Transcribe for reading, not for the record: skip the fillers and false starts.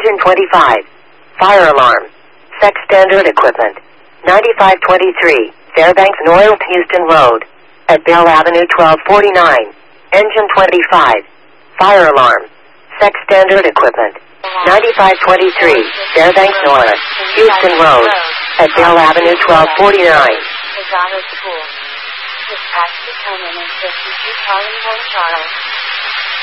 125. Fire alarm. Sex standard equipment. 9523. Fairbanks North Houston Road. At Bell Avenue 1249. Engine 25. Fire alarm. Sex standard equipment. 9523. Fairbanks North. Houston Road. At Bell Avenue 1249. His daughter's pool. Dispatch to come in and 52 calling home Charles.